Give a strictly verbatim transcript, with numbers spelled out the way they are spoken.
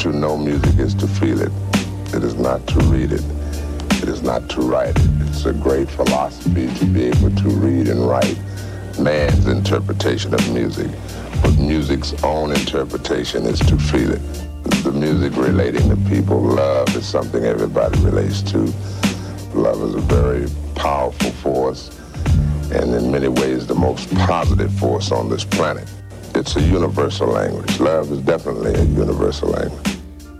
to know music is to feel it. It is not to read it. It is not to write it. It's a great philosophy to be able to read and write man's interpretation of music. But music's own interpretation is to feel it. The music relating to people, love is something everybody relates to. Love is a very powerful force, and in many ways the most positive force on this planet. It's a universal language. Love is definitely a universal language.